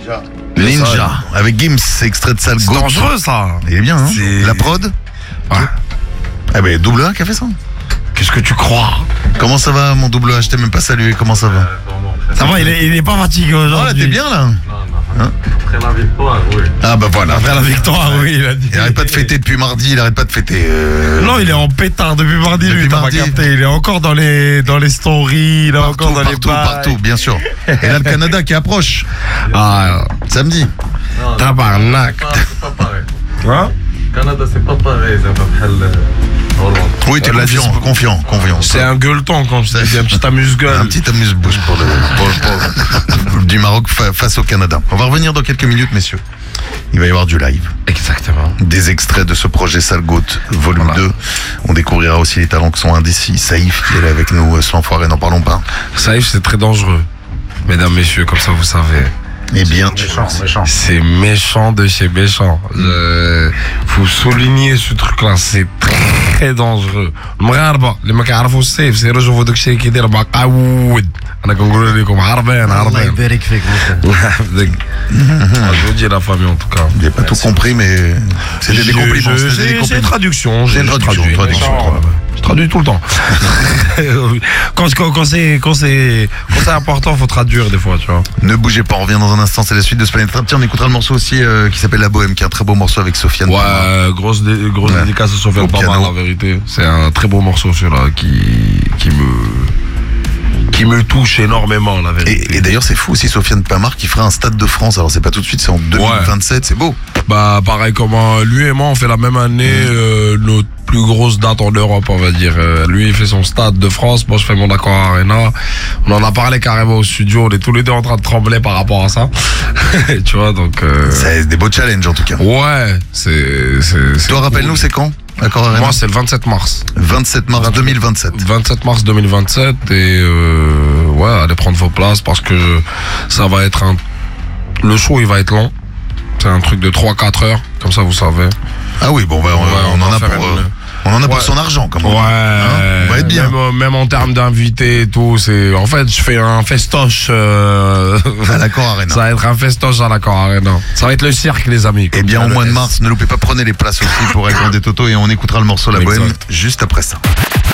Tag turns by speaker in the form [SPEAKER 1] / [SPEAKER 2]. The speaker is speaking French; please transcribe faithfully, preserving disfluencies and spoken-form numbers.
[SPEAKER 1] Ninja. Ninja, avec Gims, c'est extrait de Sale
[SPEAKER 2] C'est
[SPEAKER 1] Goat.
[SPEAKER 2] dangereux ça.
[SPEAKER 1] Il est bien, hein.
[SPEAKER 2] C'est-
[SPEAKER 1] La prod.
[SPEAKER 2] Ouais.
[SPEAKER 1] Ah ben, double A qui a fait ça.
[SPEAKER 2] Qu'est-ce que tu crois?
[SPEAKER 1] Comment ça va, mon double A? Je t'ai même pas salué, comment ça va?
[SPEAKER 2] Ça va, il est, il est pas fatigué
[SPEAKER 1] Ah, là,
[SPEAKER 2] aujourd'hui.
[SPEAKER 1] t'es bien, là.
[SPEAKER 3] Non, non.
[SPEAKER 1] Hein?
[SPEAKER 3] Après la victoire, oui.
[SPEAKER 1] Ah, bah voilà.
[SPEAKER 2] Après la victoire, oui, il a dit.
[SPEAKER 1] Il arrête pas de fêter depuis mardi, il arrête pas de fêter. euh,
[SPEAKER 2] Non, il est en pétard depuis mardi,
[SPEAKER 1] Depuis
[SPEAKER 2] lui, t'as pas
[SPEAKER 1] mardi.
[SPEAKER 2] capté. Il est encore dans les, dans les stories, il est
[SPEAKER 1] Partout,
[SPEAKER 2] encore dans
[SPEAKER 1] partout,
[SPEAKER 2] les bails.
[SPEAKER 1] partout, bien sûr. Et là, le Canada qui approche.
[SPEAKER 2] Ah,
[SPEAKER 1] Samedi.
[SPEAKER 3] Non,
[SPEAKER 2] tabarnak.
[SPEAKER 3] c'est pas- c'est pas pareil.
[SPEAKER 2] Hein?
[SPEAKER 3] Canada, c'est pas pareil, ça va faire le Hollande.
[SPEAKER 1] Oui, tu l'as dit,
[SPEAKER 2] confiant.
[SPEAKER 1] confiant, confiant.
[SPEAKER 2] C'est un gueuleton quand je dis un petit amuse-gueule.
[SPEAKER 1] Un petit amuse-bouche pour le, pour le- pour- du Maroc fa- face au Canada. On va revenir dans quelques minutes, messieurs. Il va y avoir du live.
[SPEAKER 2] Exactement.
[SPEAKER 1] Des extraits de ce projet Sale Goat, volume
[SPEAKER 2] Voilà.
[SPEAKER 1] deux. On découvrira aussi les talents qui sont indécis. Saïf qui est là avec nous, sans foirer, n'en parlons pas.
[SPEAKER 2] Saïf, c'est très dangereux. Mesdames, messieurs, comme ça vous savez.
[SPEAKER 1] Eh bien,
[SPEAKER 2] C'est méchant de chez méchant. Euh, faut souligner ce truc-là, c'est très dangereux. المغاربة اللي ما كيعرفوا السيف سيروا شوفوا داك الشيء كيدير معقود. أنا كنقول لكم عربان
[SPEAKER 4] الله
[SPEAKER 2] عربان.
[SPEAKER 4] يبارك فيك
[SPEAKER 2] Je vous dis la famille en tout cas.
[SPEAKER 1] j'ai pas tout compris, mais c'était des
[SPEAKER 2] Je-
[SPEAKER 1] compliments.
[SPEAKER 2] je-
[SPEAKER 1] c'était des
[SPEAKER 2] C'est c'est une
[SPEAKER 1] compliments.
[SPEAKER 2] traduction.
[SPEAKER 1] C'est
[SPEAKER 2] je-
[SPEAKER 1] une
[SPEAKER 2] je
[SPEAKER 1] traduction,
[SPEAKER 2] traduis.
[SPEAKER 1] traduction,
[SPEAKER 2] Méchant,
[SPEAKER 1] traduction.
[SPEAKER 2] euh, Je traduis tout le temps. quand quand, quand c'est quand c'est quand c'est important, faut traduire des fois, tu vois.
[SPEAKER 1] Ne bougez pas, on revient dans un instant, c'est la suite de Planet Rap. Tiens, on écoutera le morceau aussi euh, qui s'appelle La Bohème, qui est un très beau morceau avec Sofiane.
[SPEAKER 2] Ouais, grosse, dé- grosse
[SPEAKER 1] Ouais.
[SPEAKER 2] dédicace à Sofiane
[SPEAKER 1] Au
[SPEAKER 2] Pamar,
[SPEAKER 1] piano.
[SPEAKER 2] la vérité. C'est un très beau morceau celui-là qui, qui me qui me touche énormément, la vérité.
[SPEAKER 1] Et, et d'ailleurs, c'est fou aussi, Sofiane Pamar qui fera un Stade de France. Alors, c'est pas tout de suite, c'est en deux mille vingt-sept, c'est beau.
[SPEAKER 2] Bah pareil comme euh, lui et moi on fait la même année euh, notre plus grosse date en Europe on va dire. Euh, lui il fait son Stade de France, moi je fais mon Accor Arena. On en a parlé carrément au studio, on est tous les deux en train de trembler par rapport à ça. Tu vois donc. Euh...
[SPEAKER 1] C'est des beaux challenges en tout cas.
[SPEAKER 2] Ouais, c'est. c'est- c'est
[SPEAKER 1] Toi,
[SPEAKER 2] cool.
[SPEAKER 1] rappelle-nous, c'est quand Accor Arena?
[SPEAKER 2] Moi c'est le vingt-sept mars.
[SPEAKER 1] vingt-sept mars deux mille vingt-sept.
[SPEAKER 2] vingt-sept mars deux mille vingt-sept et euh, ouais allez prendre vos places parce que ça va être un. Le show il va être long. C'est un truc de trois quatre heures, comme ça vous savez.
[SPEAKER 1] Ah oui, bon, bah, on,
[SPEAKER 2] Ouais,
[SPEAKER 1] on
[SPEAKER 2] on
[SPEAKER 1] en
[SPEAKER 2] va
[SPEAKER 1] a
[SPEAKER 2] faire
[SPEAKER 1] pour,
[SPEAKER 2] une-
[SPEAKER 1] euh, on en a pour
[SPEAKER 2] Ouais.
[SPEAKER 1] son argent, comme
[SPEAKER 2] Ouais,
[SPEAKER 1] on dit. Hein, on va être bien.
[SPEAKER 2] Même, euh, même en termes d'invités et tout, c'est en fait je fais un festoche. Euh...
[SPEAKER 1] À l'Accor Arena.
[SPEAKER 2] Ça va être un festoche à l'Accor Arena. Ça va être le cirque les amis.
[SPEAKER 1] Eh bien, au mois de mars, ne loupez pas, prenez les places aussi pour Alban des Toto et on écoutera le morceau La Bohème
[SPEAKER 2] Exact.
[SPEAKER 1] juste après ça.